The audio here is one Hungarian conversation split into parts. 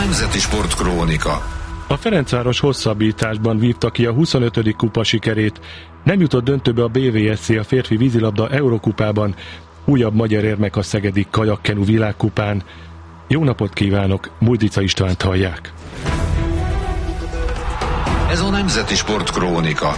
Nemzeti Sportkrónika. A Ferencváros hosszabbításban vívta ki a 25. kupa sikerét. Nem jutott döntőbe a BVSC a férfi vízilabda Eurokupában. Újabb magyar érmek a szegedi kajakkenu világkupán. Jó napot kívánok, Muldica Istvánt hallják. Ez a Nemzeti Sportkrónika.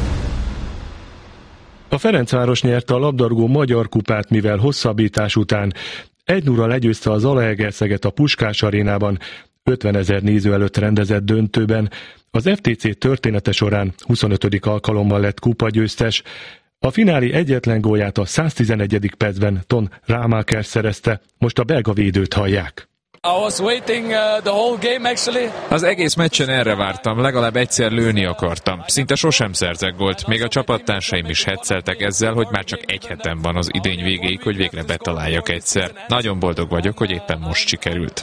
A Ferencváros nyerte a labdarúgó magyar kupát, mivel hosszabbítás után 1-0-ra legyőzte a Zalaegerszeget a Puskás arénában, 50 000 néző előtt rendezett döntőben. Az FTC története során 25. alkalommal lett kupagyőztes. A finálé egyetlen gólját a 111. percben Ton Rámáker szerezte, most a belga védőt hallják. Az egész meccsen erre vártam, legalább egyszer lőni akartam. Szinte sosem szerzek gólt, még a csapattársaim is hecceltek ezzel, hogy már csak egy hetem van az idény végéig, hogy végre betaláljak egyszer. Nagyon boldog vagyok, hogy éppen most sikerült.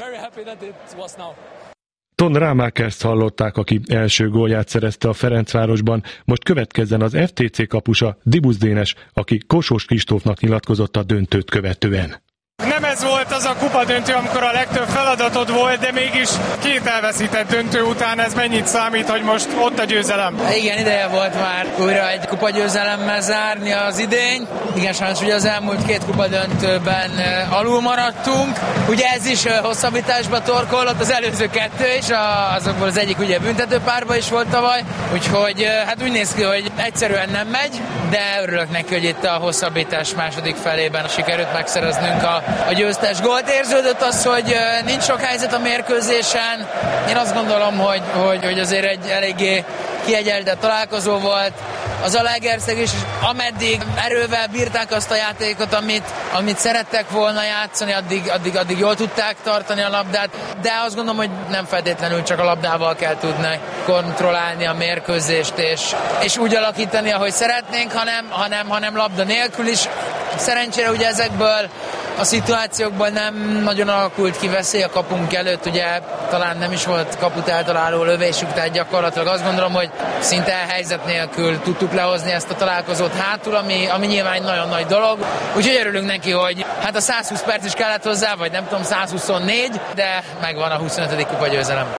Ton Rámákert hallották, aki első gólját szerezte a Ferencvárosban. Most következzen az FTC kapusa, Dibusz Dénes, aki Kossuth Kristófnak nyilatkozott a döntőt követően. Nem ez volt az a kupadöntő, amikor a legtöbb feladatod volt, de mégis két elveszített döntő után ez mennyit számít, hogy most ott a győzelem? Igen, ideje volt már újra egy kupagyőzelemmel zárni az idény. Igen, sajnos ugye az elmúlt két kupadöntőben alul maradtunk. Ugye ez is hosszabbításba torkollott, az előző kettő is, azokból az egyik ugye büntetőpárba is volt tavaly. Úgyhogy hát úgy néz ki, hogy egyszerűen nem megy, de örülök neki, hogy itt a hosszabbítás második felében sikerült megszereznünk a győztes gólt. Érződött az, hogy nincs sok helyzet a mérkőzésen. Én azt gondolom, hogy azért egy eléggé kiegyenlített találkozó volt. Az Zalaegerszeg is, ameddig erővel bírták azt a játékot, amit szerettek volna játszani, addig jól tudták tartani a labdát, de azt gondolom, hogy nem feltétlenül csak a labdával kell tudni kontrollálni a mérkőzést, és úgy alakítani, ahogy szeretnénk, hanem labda nélkül is. Szerencsére ugye ezekből a szituációkban nem nagyon alakult ki veszély a kapunk előtt, ugye talán nem is volt kaput eltaláló lövésük, tehát gyakorlatilag azt gondolom, hogy szinte helyzet nélkül tudtuk lehozni ezt a találkozót hátul, ami nyilván egy nagyon nagy dolog. Úgyhogy örülünk neki, hogy hát a 120 perc is kellett hozzá, vagy nem tudom, 124, de megvan a 25. kupagyőzelem.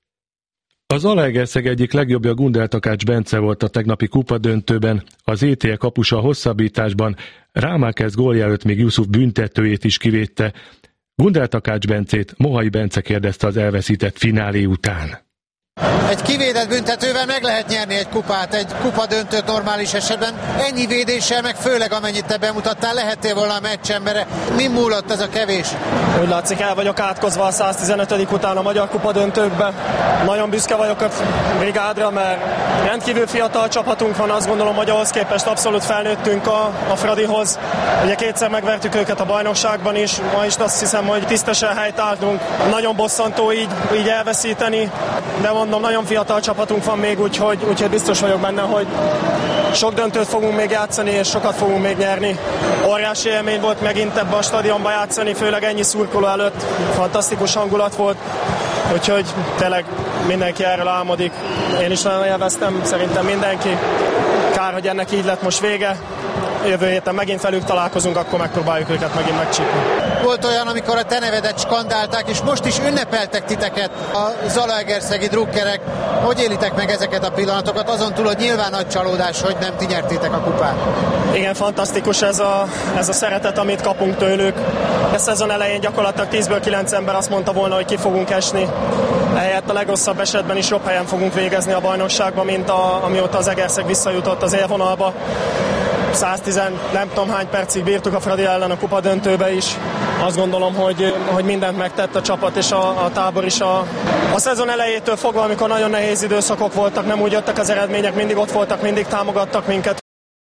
Az Zalaegerszeg egyik legjobbja Gundel Takács Bence volt a tegnapi kupadöntőben, az ETE kapusa a hosszabbításban, Rámáker gólja előtt még Jusuf büntetőjét is kivédte. Gundel Takács Bencét Mohai Bence kérdezte az elveszített finálé után. Egy kivédett büntetővel meg lehet nyerni egy kupát, egy kupadöntőt normális esetben. Ennyi védéssel, meg főleg amennyit te bemutattál, lehettél volna a meccsembere. Mi múlott ez a kevés? Úgy látszik, el vagyok átkozva a 115. után a magyar kupadöntőkbe. Nagyon büszke vagyok a brigádra, mert rendkívül fiatal csapatunk van, azt gondolom, hogy ahhoz képest abszolút felnőttünk a Fradihoz. Ugye kétszer megvertük őket a bajnokságban is, ma is azt hiszem, hogy tisztesen helytálltunk. Nagyon bosszantó így elveszíteni, de mondom, nagyon fiatal csapatunk van még, úgyhogy biztos vagyok benne, hogy sok döntőt fogunk még játszani, és sokat fogunk még nyerni. Óriási élmény volt megint ebbe a stadionba játszani, főleg ennyi szurkoló előtt. Fantasztikus hangulat volt, úgyhogy tényleg mindenki erről álmodik. Én is nagyon élveztem, szerintem mindenki. Kár, hogy ennek így lett most vége. Jövő héten megint velük találkozunk, akkor megpróbáljuk őket megint megcsípni. Volt olyan, amikor a te nevedet skandálták, és most is ünnepeltek titeket a zalaegerszegi drukkerek. Hogy élitek meg ezeket a pillanatokat? Azon túl, hogy nyilván nagy csalódás, hogy nem ti nyertétek a kupát. Igen, fantasztikus ez a szeretet, amit kapunk tőlük. A szezon elején gyakorlatilag 10-ből 9 ember azt mondta volna, hogy ki fogunk esni. Ehelyett a legrosszabb esetben is jobb helyen fogunk végezni a bajnokságban, mint amióta az Egerszeg visszajutott az élvonalba. 110 nem tudom hány percig bírtuk a Fradi ellen a kupadöntőbe is. Azt gondolom, hogy mindent megtett a csapat és a tábor is. A szezon elejétől fogva, amikor nagyon nehéz időszakok voltak, nem úgy jöttek az eredmények, mindig ott voltak, mindig támogattak minket.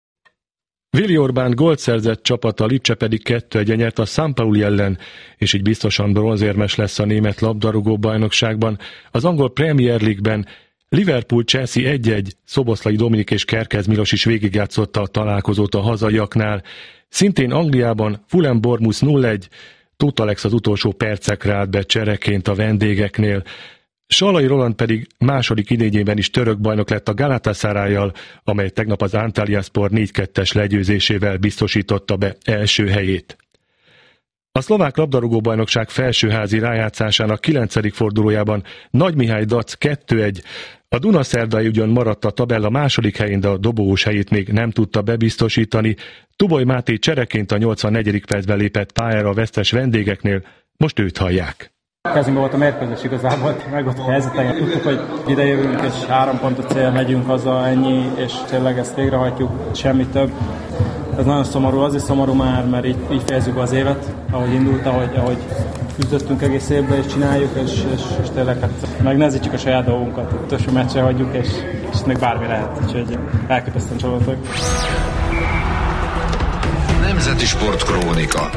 Vili Orbán gólt szerzett csapata, a Lipcse pedig 2-1 nyert a San Pauli ellen, és így biztosan bronzérmes lesz a német labdarúgó bajnokságban. Az angol Premier League-ben Liverpool-Chelsea 1-1, Szoboszlai Dominik és Kerkez Milos is végigjátszotta a találkozót a hazaiaknál. Szintén Angliában Fulham-Bournemouth 0-1, Tóth Alex az utolsó percekre állt be csereként a vendégeknél. Salai Roland pedig második idényében is török bajnok lett a Galatasarayjal, amely tegnap az Antalyaspor 4-2-es legyőzésével biztosította be első helyét. A szlovák labdarúgó-bajnokság felsőházi rájátszásának 9. fordulójában Nagymihály Dac 2-1. A Dunaszerdai ugyan maradt a tabella második helyén, de a dobogós helyét még nem tudta bebiztosítani. Tuboly Máté csereként a 84. percben lépett pályára a vesztes vendégeknél, most őt hallják. Kezünkben volt a mérkőzés igazából, meg volt a helyzeten. Tudtuk, hogy ide jövünk, és 3 pontos cél, megyünk haza, ennyi, és tényleg ezt végrehajtjuk, semmi több. Ez nagyon szomorú, az is szomorú már, mert így fejezzük az évet, ahogy indult, ahogy küzdöttünk egész évben, és csináljuk, és tényleg hát megnehezítjük a saját dolgunkat. Utolsó meccsre hagyjuk, és még bármi lehet, úgyhogy elképesztően csalódottak. Nemzeti Sportkrónika.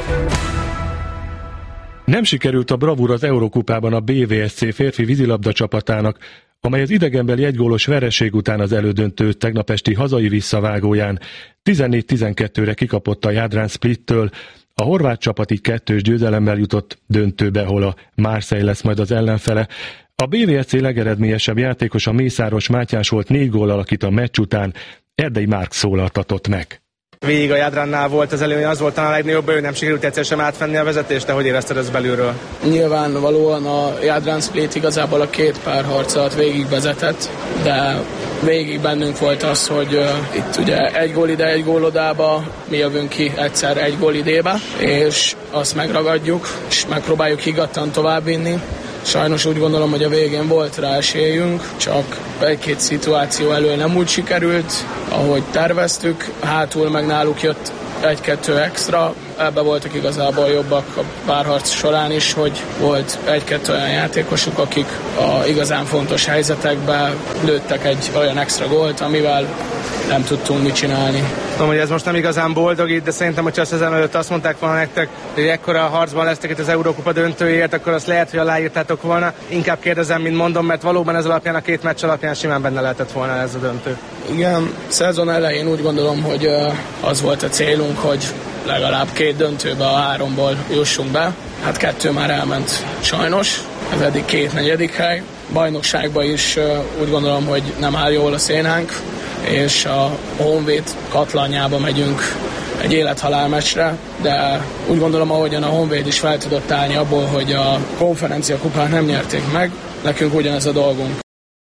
Nem sikerült a bravúr az Eurokupában a BVSC férfi vízilabda csapatának, amely az idegenbeli egygólos vereség után az elődöntő tegnap esti hazai visszavágóján 14-12-re kikapott a Jadran Splittől. A horvát csapat így 2-2 győzelemmel jutott döntőbe, hol a Marseille lesz majd az ellenfele. A BVSC legeredményesebb játékosa Mészáros Mátyás volt 4 góllal, akit a meccs után Erdei Márk szólaltatott meg. Végig a Jadrannál volt az előny, az volt talán a legnagyobb, ő nem sikerült egyszer sem átvenni a vezetést, de hogy érezted ezt belülről? Nyilvánvalóan a Jadran Split igazából a 2 párharcot végig vezetett, de végig bennünk volt az, hogy itt ugye 1 gól ide, 1 gól odába, mi jövünk ki egyszer 1 gól idébe, és azt megragadjuk, és megpróbáljuk higgadtan továbbvinni. Sajnos úgy gondolom, hogy a végén volt rá esélyünk, csak 1-2 szituáció elől nem úgy sikerült, ahogy terveztük, hátul meg náluk jött 1-2 extra, ebbe voltak igazából jobbak a párharc során is, hogy volt 1-2 olyan játékosuk, akik a igazán fontos helyzetekben lőttek egy olyan extra gólt, amivel nem tudtunk mit csinálni. Tudom, hogy ez most nem igazán boldogít, de szerintem, hogyha a szezon előtt azt mondták volna nektek, hogy ekkora harcban lesztek itt az Eurókupa döntőjéért, akkor azt lehet, hogy aláírtátok volna. Inkább kérdezem, mint mondom, mert valóban ez alapján a 2 meccs alapján simán benne lehetett volna ez a döntő. Igen, szezon elején úgy gondolom, hogy az volt a célunk, hogy legalább 2 döntőbe a 3-ból jussunk be. Hát 2 már elment sajnos, ez eddig 2 negyedik hely. Bajnokságban is úgy gondolom, hogy nem áll jól a szénánk, és a Honvéd katlanjába megyünk egy élethalál meccsre, de úgy gondolom, ahogyan a Honvéd is fel tudott állni abból, hogy a konferencia kupát nem nyerték meg, nekünk ugyanez a dolgunk.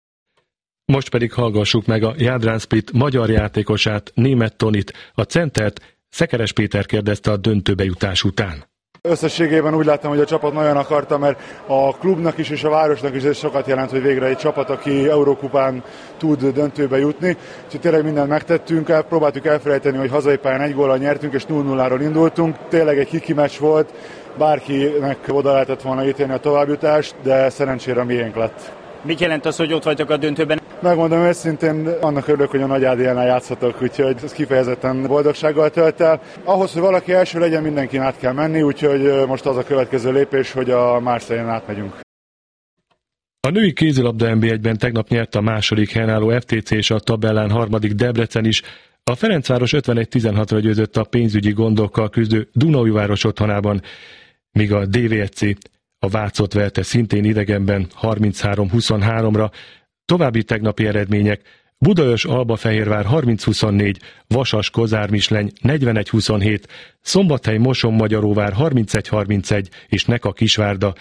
Most pedig hallgassuk meg a Jadran Split magyar játékosát, Németh Tonit, a centert Szekeres Péter kérdezte a döntőbe jutás után. Összességében úgy láttam, hogy a csapat nagyon akarta, mert a klubnak is és a városnak is ez sokat jelent, hogy végre egy csapat, aki Eurókupán tud döntőbe jutni. Úgyhogy tényleg mindent megtettünk, próbáltuk elfelejteni, hogy hazai pályán 1 góllal nyertünk és 0-0-ról indultunk. Tényleg egy kiki meccs volt, bárkinek oda lehetett volna ítélni a továbbjutást, de szerencsére miénk lett. Mit jelent az, hogy ott vagytok a döntőben? Megmondom őszintén, annak örülök, hogy a Nagy Ádéjánál játszhatok, úgyhogy ez kifejezetten boldogsággal tölt el. Ahhoz, hogy valaki első legyen, mindenkin át kell menni, úgyhogy most az a következő lépés, hogy a Marseille-en átmegyünk. A női kézilabda NB1-ben tegnap nyert a második helyen álló FTC és a tabellán harmadik Debrecen is. A Ferencváros 51-16-ra győzött a pénzügyi gondokkal küzdő Dunaújváros otthonában, míg a DVSC a Vácot verte szintén idegenben 33-23-ra. További tegnapi eredmények: Budaörs Albafehérvár 30-24, Vasas Kozármisleny 41-27, Szombathely Moson-Magyaróvár 31-31 és Neka Kisvárda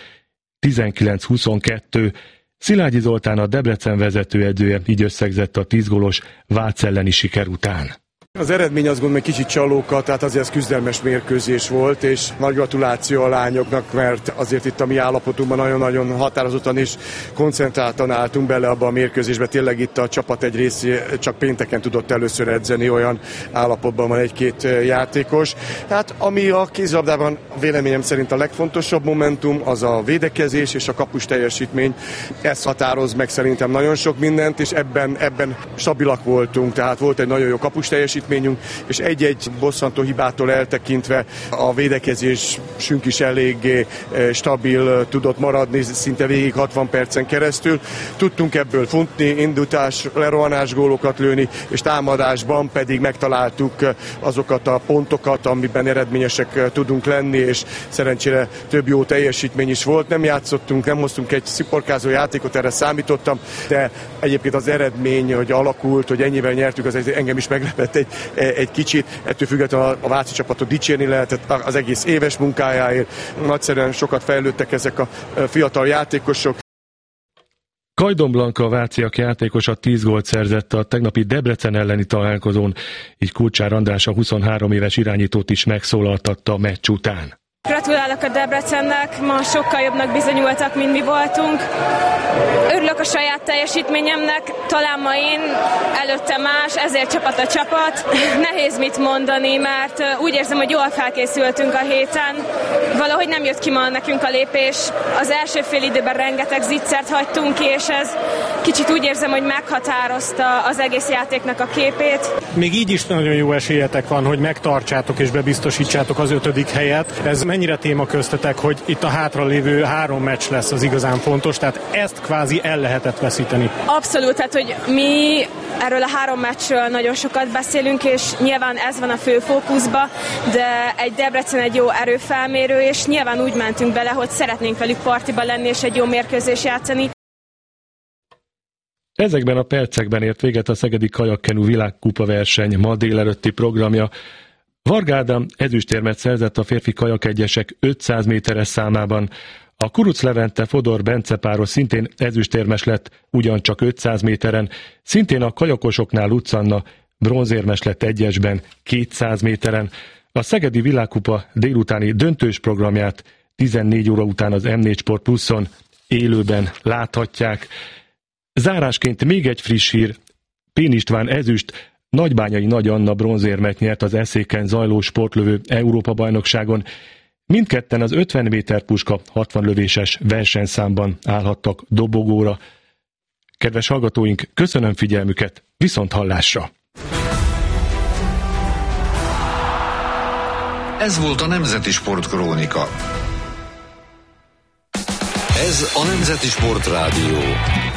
19-22. Szilágyi Zoltán, a Debrecen vezetőedzője így összegzett a 10 gólos Vác elleni siker után. Az eredmény azt gondolom, hogy kicsit csalóka, tehát azért ez küzdelmes mérkőzés volt, és nagy gratuláció a lányoknak, mert azért itt a mi állapotunkban nagyon-nagyon határozottan és koncentráltan álltunk bele abba a mérkőzésbe. Tényleg itt a csapat egy része csak pénteken tudott először edzeni, olyan állapotban van 1-2 játékos. Tehát ami a kézilabdában véleményem szerint a legfontosabb momentum, az a védekezés és a kapus teljesítmény. Ez határoz meg szerintem nagyon sok mindent, és ebben stabilak voltunk, tehát volt egy nagyon jó kapus teljesítmény, és egy-egy bosszantó hibától eltekintve a védekezésünk is eléggé stabil tudott maradni, szinte végig 60 percen keresztül. Tudtunk ebből futni, indítás, lerohanás gólokat lőni, és támadásban pedig megtaláltuk azokat a pontokat, amiben eredményesek tudunk lenni, és szerencsére több jó teljesítmény is volt. Nem játszottunk, nem hoztunk egy sziporkázó játékot, erre számítottam, de egyébként az eredmény, hogy alakult, hogy ennyivel nyertük, az engem is meglepett egy kicsit. Ettől függetlenül a váci csapatot dicsérni lehetett az egész éves munkájáért. Nagyszerűen sokat fejlődtek ezek a fiatal játékosok. Kajdon Blanka, a váciak játékosa 10 gólt szerzett a tegnapi Debrecen elleni találkozón, így Kulcsár András a 23 éves irányítót is megszólaltatta a meccs után. Gratulálok a Debrecennek, ma sokkal jobbnak bizonyultak, mint mi voltunk. Örülök a saját teljesítményemnek, talán ma én, előtte más, ezért csapat a csapat. Nehéz mit mondani, mert úgy érzem, hogy jól felkészültünk a héten. Valahogy nem jött ki ma nekünk a lépés. Az első fél időben rengeteg zicsert hagytunk ki, és ez kicsit úgy érzem, hogy meghatározta az egész játéknak a képét. Még így is nagyon jó esélyetek van, hogy megtartsátok és bebiztosítsátok az 5. helyet. Ez mennyire téma köztetek, hogy itt a hátralévő 3 meccs lesz az igazán fontos, tehát ezt kvázi el lehetett veszíteni? Abszolút, tehát hogy mi erről a 3 meccsről nagyon sokat beszélünk, és nyilván ez van a fő fókuszba, de egy Debrecen egy jó erőfelmérő, és nyilván úgy mentünk bele, hogy szeretnénk velük partiba lenni, és egy jó mérkőzést játszani. Ezekben a percekben ért véget a Szegedi Kajakkenu világkupa verseny ma délelőtti programja. Varga Ádám ezüstérmet szerzett a férfi kajakegyesek 500 méteres számában. A Kuruc Levente Fodor Bence páros szintén ezüstérmes lett, ugyancsak 500 méteren. Szintén a kajakosoknál Lutz Anna bronzérmes lett egyesben 200 méteren. A Szegedi világkupa délutáni döntős programját 14 óra után az M4 Sport Pluszon élőben láthatják. Zárásként még egy friss hír. Pén István ezüst, Nagybányai Nagy Anna bronzérmet nyert az Eszéken zajló sportlövő Európa-bajnokságon. Mindketten az 50 méter puska 60 lövéses versenyszámban állhattak dobogóra. Kedves hallgatóink, köszönöm figyelmüket, viszont hallásra! Ez volt a Nemzeti Sportkrónika. Ez a Nemzeti Sportrádió.